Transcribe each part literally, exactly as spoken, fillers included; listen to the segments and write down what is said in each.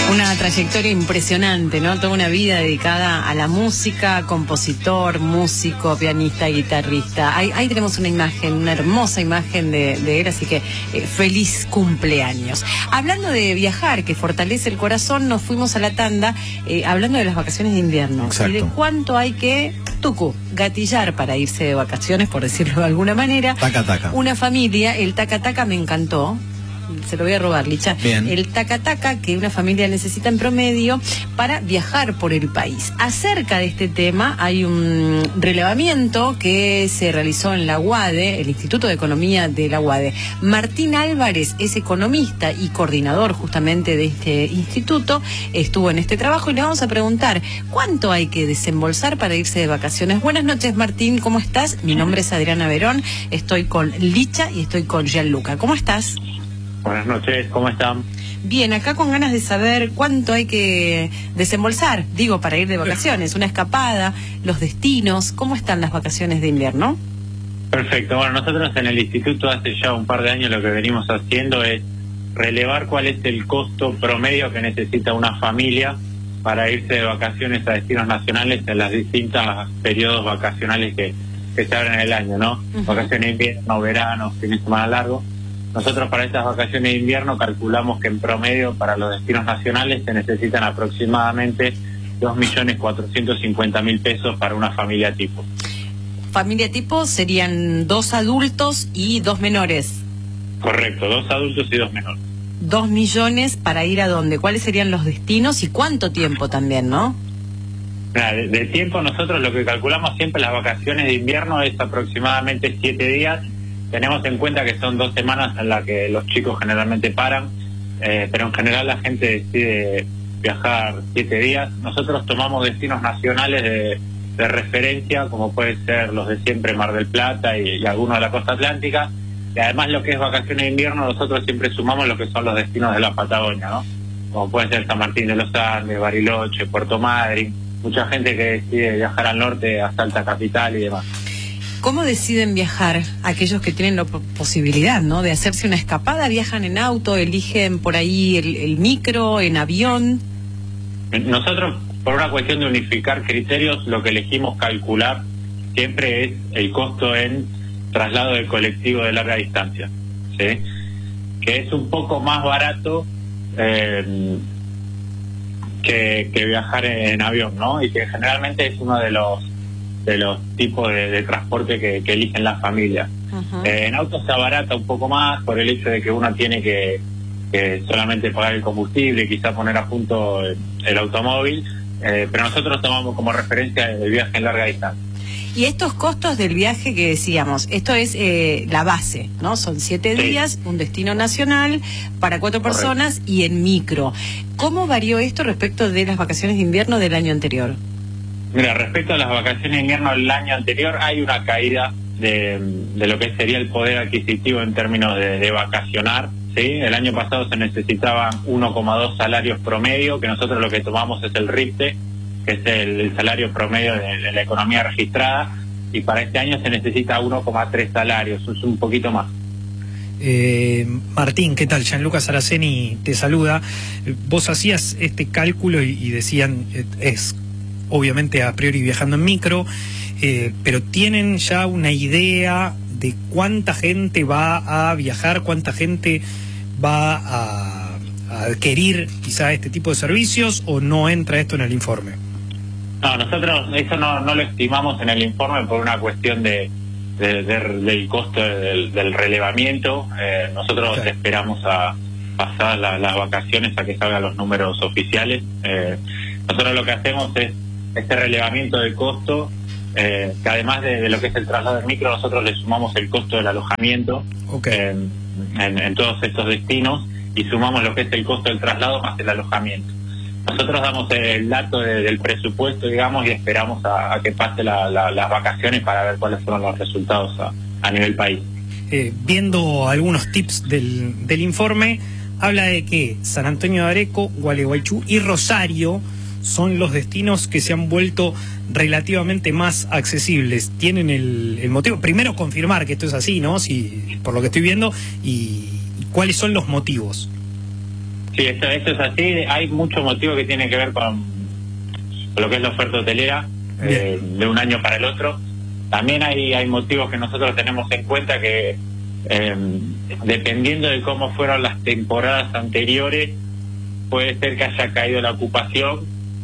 Una trayectoria impresionante, ¿no? Toda una vida dedicada a la música, compositor, músico, pianista, guitarrista. Ahí, ahí tenemos una imagen, una hermosa imagen de, de él, así que eh, feliz cumpleaños. Hablando de viajar, que fortalece el corazón, nos fuimos a la tanda eh, hablando de las vacaciones de invierno. Exacto. Y de cuánto hay que, tucu, gatillar para irse de vacaciones, por decirlo de alguna manera. Taca, taca. Una familia, el taca, taca me encantó. Se lo voy a robar, Licha. Bien. El taca-taca que una familia necesita en promedio para viajar por el país. Acerca de este tema hay un relevamiento que se realizó en la UADE, el Instituto de Economía de la UADE. Martín Álvarez es economista y coordinador justamente de este instituto, estuvo en este trabajo y le vamos a preguntar cuánto hay que desembolsar para irse de vacaciones. Buenas noches, Martín, ¿cómo estás? Mi nombre es Adriana Verón, estoy con Licha y estoy con Gianluca. ¿Cómo estás? Buenas noches, ¿cómo están? Bien, acá con ganas de saber cuánto hay que desembolsar, digo, para ir de vacaciones, una escapada, los destinos, ¿cómo están las vacaciones de invierno? Perfecto, bueno, nosotros en el instituto hace ya un par de años lo que venimos haciendo es relevar cuál es el costo promedio que necesita una familia para irse de vacaciones a destinos nacionales en las distintas periodos vacacionales que, que se abren en el año, ¿no? Uh-huh. Vacaciones de invierno, verano, fines de semana largo. Nosotros para estas vacaciones de invierno calculamos que en promedio para los destinos nacionales se necesitan aproximadamente dos millones cuatrocientos cincuenta mil pesos para una familia tipo. Familia tipo serían dos adultos y dos menores. Correcto, dos adultos y dos menores. Dos millones para ir a dónde, ¿cuáles serían los destinos y cuánto tiempo también, no? Mira, de, de tiempo nosotros lo que calculamos siempre las vacaciones de invierno es aproximadamente siete días. Tenemos en cuenta que son dos semanas en las que los chicos generalmente paran, eh, pero en general la gente decide viajar siete días. Nosotros tomamos destinos nacionales de, de referencia, como puede ser los de siempre, Mar del Plata y, y algunos de la costa atlántica. Y además lo que es vacaciones de invierno, nosotros siempre sumamos lo que son los destinos de la Patagonia, ¿no? Como puede ser San Martín de los Andes, Bariloche, Puerto Madryn. Mucha gente que decide viajar al norte a Salta Capital y demás. ¿Cómo deciden viajar aquellos que tienen la posibilidad, ¿no?, de hacerse una escapada? ¿Viajan en auto, eligen por ahí el, el micro, en avión? Nosotros, por una cuestión de unificar criterios, lo que elegimos calcular siempre es el costo en traslado de colectivo de larga distancia, ¿sí? Que es un poco más barato eh, que, que viajar en, en avión, ¿no? Y que generalmente es uno de los de los tipos de, de transporte que, que eligen las familias. Uh-huh. Eh, en auto se abarata un poco más por el hecho de que uno tiene que, que solamente pagar el combustible y quizá poner a punto el, el automóvil, eh, pero nosotros tomamos como referencia el viaje en larga distancia. Y estos costos del viaje que decíamos, esto es eh, la base, ¿no? Son siete sí. días, un destino nacional para cuatro Correcto. personas y en micro. ¿Cómo varió esto respecto de las vacaciones de invierno del año anterior? Mira, respecto a las vacaciones de invierno del año anterior, hay una caída de, de lo que sería el poder adquisitivo en términos de, de vacacionar, ¿sí? El año pasado se necesitaban uno coma dos salarios promedio, que nosotros lo que tomamos es el RIPTE, que es el, el salario promedio de, de la economía registrada, y para este año se necesita uno coma tres salarios, es un poquito más. Eh, Martín, ¿qué tal? Gianluca Saraceni te saluda. Vos hacías este cálculo y, y decían, es obviamente a priori viajando en micro, eh, pero ¿tienen ya una idea de cuánta gente va a viajar, cuánta gente va a, a adquirir quizá este tipo de servicios, o no entra esto en el informe? No, nosotros eso no, no lo estimamos en el informe por una cuestión de, de, de del costo del, del relevamiento. Eh, nosotros okay. esperamos a pasar la, las vacaciones a que salgan los números oficiales. Eh, nosotros lo que hacemos es este relevamiento de costo, eh, que además de, de lo que es el traslado del micro, nosotros le sumamos el costo del alojamiento okay. eh, en, en todos estos destinos, y sumamos lo que es el costo del traslado más el alojamiento. Nosotros damos el dato de, del presupuesto, digamos, y esperamos a, a que pase la, la, las vacaciones para ver cuáles fueron los resultados a, a nivel país. Eh, viendo algunos tips del, del informe, habla de que San Antonio de Areco, Gualeguaychú y Rosario son los destinos que se han vuelto relativamente más accesibles. ¿Tienen el, el motivo? Primero, confirmar que esto es así, ¿no? Si, por lo que estoy viendo, y cuáles son los motivos. Sí, esto, esto es así. Hay mucho motivo que tiene que ver con, con lo que es la oferta hotelera eh, de un año para el otro. También hay, hay motivos que nosotros tenemos en cuenta que eh, dependiendo de cómo fueron las temporadas anteriores, puede ser que haya caído la ocupación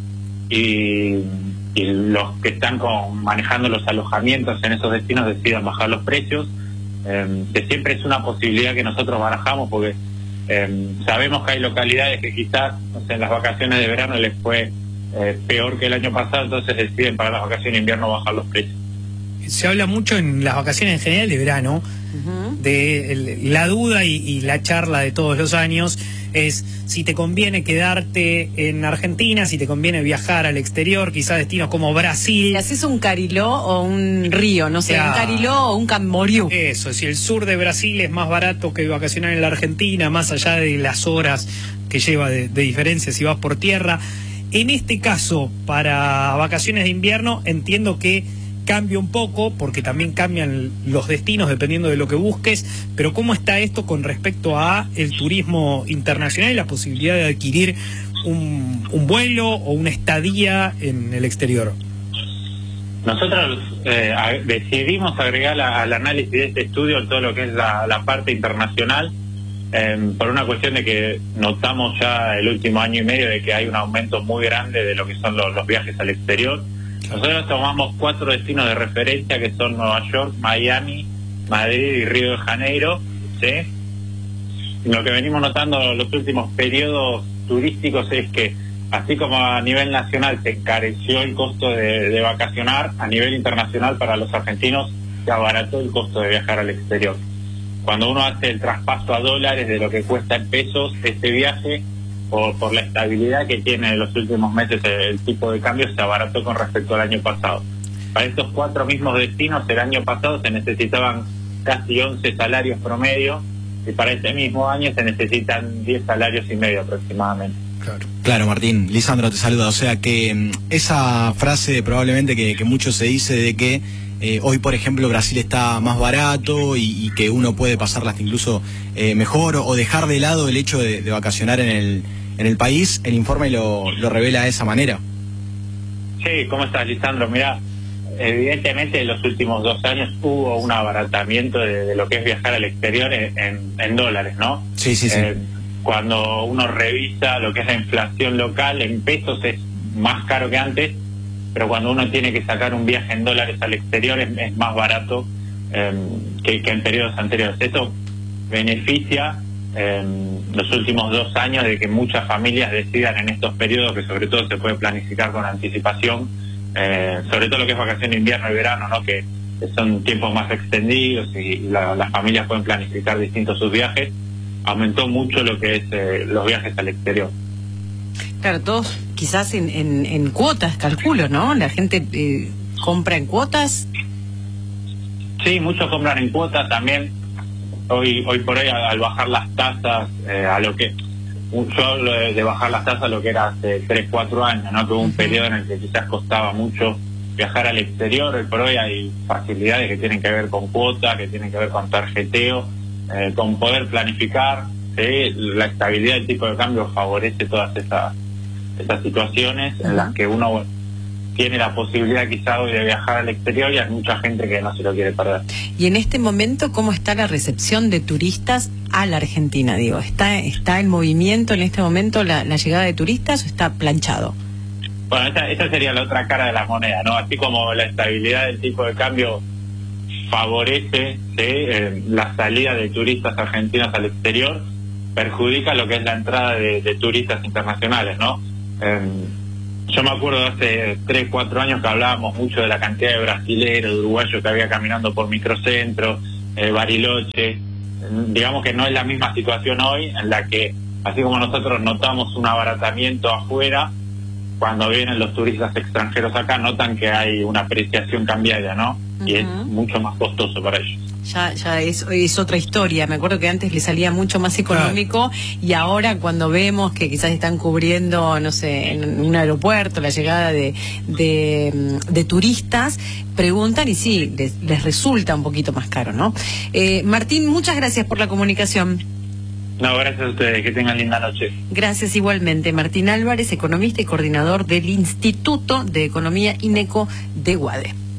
y, y los que están con, manejando los alojamientos en esos destinos decidan bajar los precios, eh, que siempre es una posibilidad que nosotros barajamos porque eh, sabemos que hay localidades que quizás no sé, en las vacaciones de verano les fue eh, peor que el año pasado, entonces deciden para las vacaciones de invierno bajar los precios. Se habla mucho en las vacaciones en general de verano, uh-huh. de el, la duda y, y la charla de todos los años es si te conviene quedarte en Argentina, si te conviene viajar al exterior, quizás destinos como Brasil. Si haces un Cariló o un Río, no sé, claro. un Cariló o un Camboriú. Eso, si el sur de Brasil es más barato que vacacionar en la Argentina, más allá de las horas que lleva de, de diferencia si vas por tierra. En este caso, para vacaciones de invierno, entiendo que cambia un poco, porque también cambian los destinos dependiendo de lo que busques, pero ¿cómo está esto con respecto a el turismo internacional y la posibilidad de adquirir un, un vuelo o una estadía en el exterior? Nosotros eh, a, decidimos agregar la, al análisis de este estudio todo lo que es la, la parte internacional, eh, por una cuestión de que notamos ya el último año y medio de que hay un aumento muy grande de lo que son los, los viajes al exterior. Nosotros tomamos cuatro destinos de referencia que son Nueva York, Miami, Madrid y Río de Janeiro, ¿sí? Y lo que venimos notando en los últimos periodos turísticos es que, así como a nivel nacional se encareció el costo de, de vacacionar, a nivel internacional para los argentinos se abarató el costo de viajar al exterior. Cuando uno hace el traspaso a dólares de lo que cuesta en pesos este viaje, Por, por la estabilidad que tiene en los últimos meses el, el tipo de cambio, se abarató con respecto al año pasado. Para estos cuatro mismos destinos, el año pasado se necesitaban casi once salarios promedio, y para este mismo año se necesitan diez salarios y medio aproximadamente. Claro, claro, Martín. Lisandro te saluda. O sea que esa frase probablemente que, que mucho se dice de que eh, hoy, por ejemplo, Brasil está más barato y, y que uno puede pasarla hasta incluso eh, mejor o, o dejar de lado el hecho de, de vacacionar en el en el país, el informe lo, lo revela de esa manera. Sí, ¿cómo estás, Lisandro? Mira, evidentemente en los últimos dos años hubo un abaratamiento de, de lo que es viajar al exterior en, en, en dólares, ¿no? Sí, sí, sí. Eh, cuando uno revisa lo que es la inflación local, en pesos es más caro que antes, pero cuando uno tiene que sacar un viaje en dólares al exterior es, es más barato eh, que, que en periodos anteriores. Eso beneficia en los últimos dos años de que muchas familias decidan en estos periodos, que sobre todo se puede planificar con anticipación, eh, sobre todo lo que es vacaciones de invierno y verano, ¿no? que, que son tiempos más extendidos y la, las familias pueden planificar distintos sus viajes. Aumentó mucho lo que es eh, los viajes al exterior. Claro, todos quizás en, en, en cuotas, calculo, ¿no? La gente eh, compra en cuotas. Sí, muchos compran en cuotas también. Hoy hoy por hoy, al bajar las tasas, eh, a lo que yo hablo de, de bajar las tasas a lo que era hace tres, cuatro años, ¿no? Que hubo un periodo en el que quizás costaba mucho viajar al exterior. Hoy por hoy hay facilidades que tienen que ver con cuotas, que tienen que ver con tarjeteo, eh, con poder planificar, ¿sí? La estabilidad del tipo de cambio favorece todas esas, esas situaciones en las que uno tiene la posibilidad quizá hoy de viajar al exterior y hay mucha gente que no se lo quiere perder. Y en este momento, ¿cómo está la recepción de turistas a la Argentina? Digo, ¿está está en movimiento en este momento la, la llegada de turistas o está planchado? Bueno, esa, esa sería la otra cara de la moneda, ¿no? Así como la estabilidad del tipo de cambio favorece, ¿sí? eh, la salida de turistas argentinos al exterior, perjudica lo que es la entrada de, de turistas internacionales, ¿no? Eh, Yo me acuerdo de hace tres, cuatro años que hablábamos mucho de la cantidad de brasileros, de uruguayos que había caminando por microcentros, eh, Bariloche. Digamos que no es la misma situación hoy, en la que, así como nosotros notamos un abaratamiento afuera, cuando vienen los turistas extranjeros acá notan que hay una apreciación cambiaria, ¿no? Uh-huh. Y es mucho más costoso para ellos. Ya, ya es, es otra historia. Me acuerdo que antes le salía mucho más económico, claro. Y ahora cuando vemos que quizás están cubriendo, no sé, en un aeropuerto la llegada de, de, de turistas, preguntan y sí, les, les resulta un poquito más caro, ¿no? Eh, Martín, muchas gracias por la comunicación. No, gracias a ustedes, que tengan linda noche. Gracias igualmente. Martín Álvarez, economista y coordinador del Instituto de Economía INECO de Guade.